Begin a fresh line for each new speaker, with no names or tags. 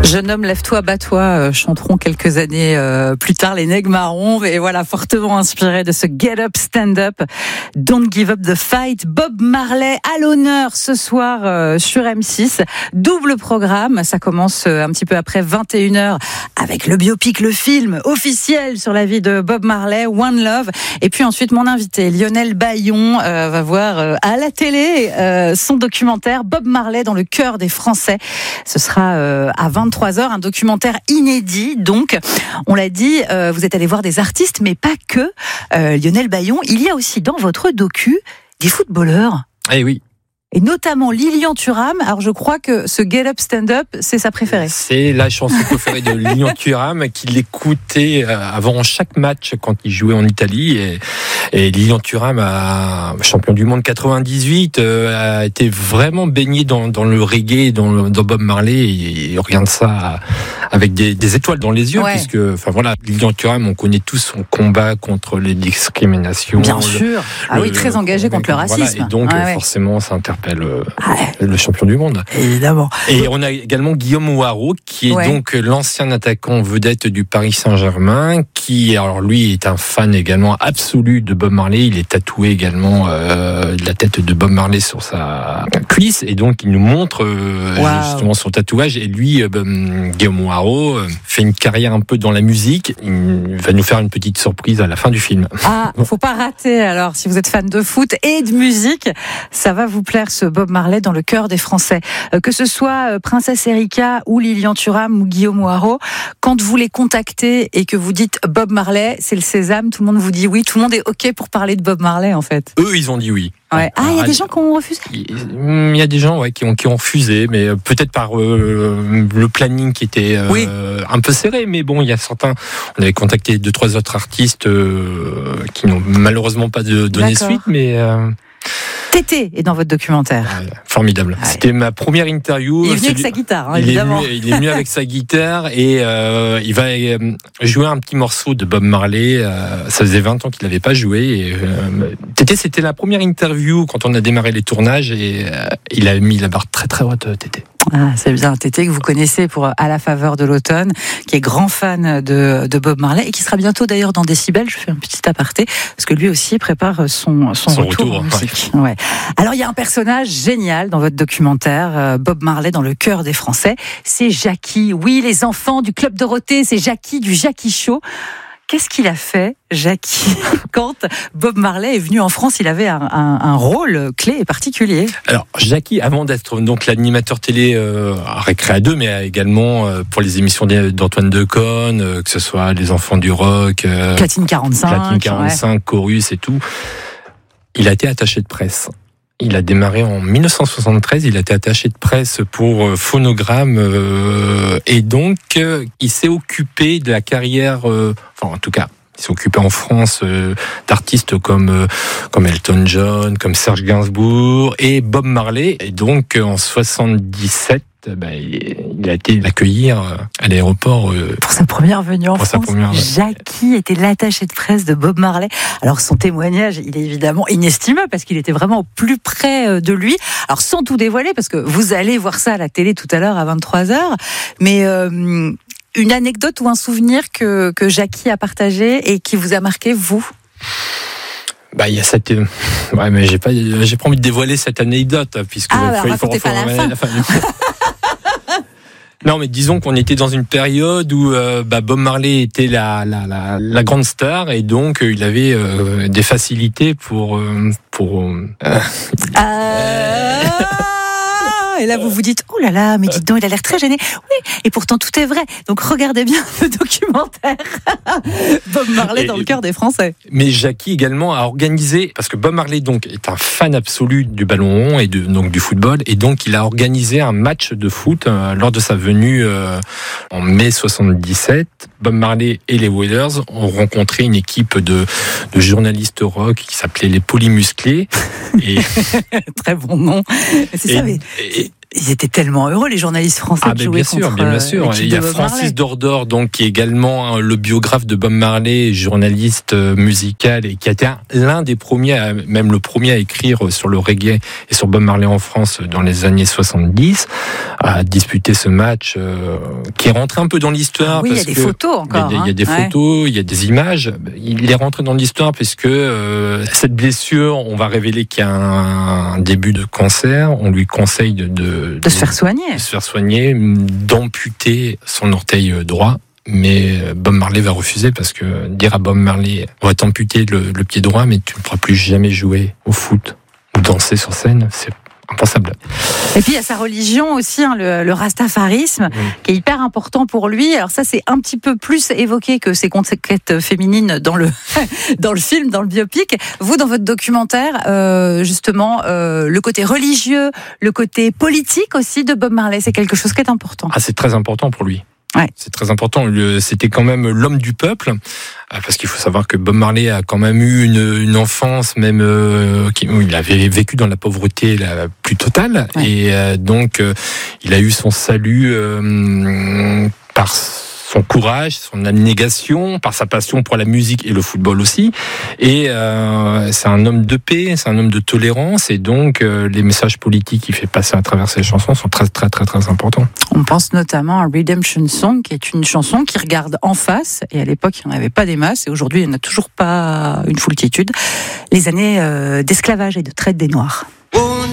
Jeune homme, lève-toi, bats-toi, chanteront quelques années plus tard les Nègres Marrons. Et voilà, fortement inspiré de ce Get Up, Stand Up, Don't Give Up the Fight. Bob Marley à l'honneur ce soir sur M6. Double programme, ça commence un petit peu après 21h avec le biopic, le film officiel sur la vie de Bob Marley, One Love. Et puis ensuite, mon invité, Lionel Baillon, va voir à la télé son documentaire Bob Marley dans le cœur des Français. Ce sera à 23h, un documentaire inédit. Donc, on l'a dit, vous êtes allé voir des artistes, mais pas que. Lionel Baillon, il y a aussi dans votre docu des footballeurs.
Eh oui.
Et notamment Lilian Thuram. Alors, je crois que ce Get Up, Stand Up, c'est sa préférée.
C'est la chanson préférée de Lilian Thuram, qu'il écoutait avant chaque match quand il jouait en Italie. Et Lilian Thuram, champion du monde 98, a été vraiment baigné dans le reggae, dans Bob Marley. Et il regarde ça avec des étoiles dans les yeux, ouais. Puisque, enfin voilà, Lilian Thuram, on connaît tous son combat contre les discriminations.
Bien sûr. Oui, très engagé contre le racisme.
Voilà, et donc, forcément, ça interpelle le champion du monde.
Évidemment.
Et on a également Guillaume Houaraud, qui est donc l'ancien attaquant vedette du Paris Saint-Germain, qui, alors lui, est un fan également absolu de Bob Marley. Il est tatoué également la tête de Bob Marley sur sa cuisse, et donc il nous montre justement son tatouage. Et lui, Guillaume Houaraud, fait une carrière un peu dans la musique. Il va nous faire une petite surprise à la fin du film.
Ah, faut pas rater. Alors, si vous êtes fan de foot et de musique, ça va vous plaire, ce Bob Marley dans le cœur des Français. Que ce soit Princesse Erika ou Lilian Thuram ou Guillaume Houaraud, quand vous les contactez et que vous dites Bob Marley, c'est le sésame, tout le monde vous dit oui, tout le monde est OK pour parler de Bob Marley en fait.
Eux, ils ont dit oui.
Ouais. Ah, il y a des gens qui ont refusé.
Il y a des gens qui ont refusé, mais peut-être par le planning qui était un peu serré. Mais bon, il y a certains. On avait contacté 2-3 autres artistes qui n'ont malheureusement pas donné suite, mais.
Tété est dans votre documentaire.
Formidable. Ouais. C'était ma première interview.
Il est venu avec sa guitare, évidemment.
Il est venu avec sa guitare et il va jouer un petit morceau de Bob Marley. Ça faisait 20 ans qu'il n'avait pas joué. Tété, c'était la première interview quand on a démarré les tournages et il a mis la barre très très haute, Tété.
Ah, c'est bien, Tété que vous connaissez pour À la faveur de l'automne, qui est grand fan de Bob Marley et qui sera bientôt d'ailleurs dans Décibel. Je fais un petit aparté parce que lui aussi prépare son retour en musique. Ouais. Alors il y a un personnage génial dans votre documentaire, Bob Marley dans le cœur des Français. C'est Jackie. Oui, les enfants du Club Dorothée, c'est Jackie du Jackie Show. Qu'est-ce qu'il a fait, Jackie, quand Bob Marley est venu en France? Il avait un rôle clé et particulier.
Alors, Jackie, avant d'être donc l'animateur télé à Récré 2, mais également pour les émissions d'Antoine Decaune, que ce soit Les Enfants du Rock,
Platine 45,
Chorus et tout, il a été attaché de presse. Il a démarré en 1973, il a été attaché de presse pour Phonogramme et donc il s'est occupé de la carrière, en tout cas, il s'est occupé en France d'artistes comme Elton John, comme Serge Gainsbourg et Bob Marley. Et donc en 77, il a été l'accueillir à l'aéroport.
Pour sa première venue en France, Jackie était l'attaché de presse de Bob Marley. Alors son témoignage, il est évidemment inestimable parce qu'il était vraiment au plus près de lui. Alors sans tout dévoiler, parce que vous allez voir ça à la télé tout à l'heure à 23h, mais une anecdote ou un souvenir que Jackie a partagé et qui vous a marqué, vous?
Il y a cette. Ouais, mais j'ai pas envie de dévoiler cette anecdote, puisque.
Il faut pas la fin.
Non, mais disons qu'on était dans une période où Bob Marley était la grande star et donc il avait des facilités pour.
Et là, vous vous dites, oh là là, mais dites donc, il a l'air très gêné. Oui, et pourtant, tout est vrai. Donc, regardez bien le documentaire. Bob Marley dans le cœur des Français.
Mais Jackie également a organisé, parce que Bob Marley donc est un fan absolu du ballon rond et donc du football, et donc il a organisé un match de foot lors de sa venue en mai 77. Bob Marley et les Wailers ont rencontré une équipe de journalistes rock qui s'appelait les Polymusclés. Et
très bon nom. C'est ça, mais... Ils étaient tellement heureux, les journalistes français, de jouer contre
bien sûr. Il y a Francis Dordor, donc, qui est également le biographe de Bob Marley, journaliste musical, et qui a été l'un des premiers, même le premier à écrire sur le reggae et sur Bob Marley en France dans les années 70, a disputé ce match qui est rentré un peu dans l'histoire.
Oui, il y a des photos encore.
Il y a des photos, il y a des images. Il est rentré dans l'histoire puisque cette blessure, on va révéler qu'il y a un début de cancer. On lui conseille de
se faire soigner.
De se faire soigner, d'amputer son orteil droit. Mais Bob Marley va refuser parce que dire à Bob Marley, on va t'amputer le pied droit, mais tu ne pourras plus jamais jouer au foot ou danser sur scène, c'est impensable.
Et puis il y a sa religion aussi, le rastafarisme, qui est hyper important pour lui. Alors ça, c'est un petit peu plus évoqué que ses conquêtes féminines dans le film, dans le biopic. Vous, dans votre documentaire, justement, le côté religieux, le côté politique aussi de Bob Marley, c'est quelque chose qui est important.
Ah, c'est très important pour lui.
Ouais.
C'est très important. C'était quand même l'homme du peuple, parce qu'il faut savoir que Bob Marley a quand même eu une enfance, même où il avait vécu dans la pauvreté la plus totale, et donc il a eu son salut par son courage, son abnégation, par sa passion pour la musique et le football aussi. Et c'est un homme de paix, c'est un homme de tolérance, et donc les messages politiques qu'il fait passer à travers ses chansons sont très très très très importants.
On pense notamment à Redemption Song, qui est une chanson qui regarde en face, et à l'époque il n'y en avait pas des masses, et aujourd'hui il n'y en a toujours pas une foultitude, les années d'esclavage et de traite des Noirs.